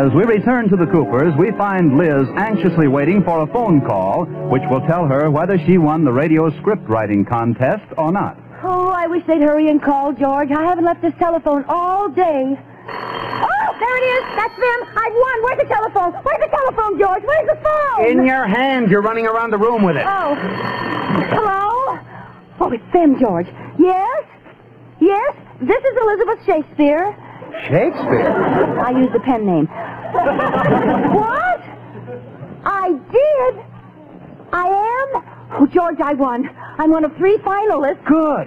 As we return to the Coopers, we find Liz anxiously waiting for a phone call, which will tell her whether she won the radio script writing contest or not. Oh, I wish they'd hurry and call, George. I haven't left this telephone all day. Oh, there it is. That's them. I've won. Where's the telephone? Where's the telephone, George? Where's the phone? In your hand. You're running around the room with it. Oh. Hello? Oh, it's them, George. Yes? Yes? This is Elizabeth Shakespeare. Shakespeare? I used the pen name. What? I did? I am? Oh, George, I won. I'm one of 3 finalists. Good.